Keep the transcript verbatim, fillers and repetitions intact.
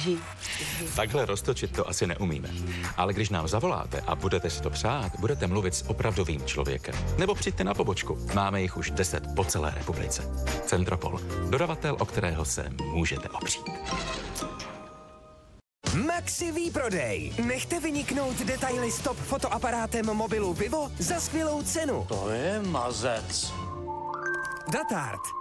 Takhle roztočit to asi neumíme. Ale když nám zavoláte a budete si to přát, budete mluvit s opravdovým člověkem. Nebo přijďte na pobočku. Máme jich už deset po celé republice. Centropol. Dodavatel, o kterého se můžete opřít. Maxi výprodej. Nechte vyniknout detaily s top fotoaparátem mobilu Vivo za skvělou cenu. To je mazec. Datart.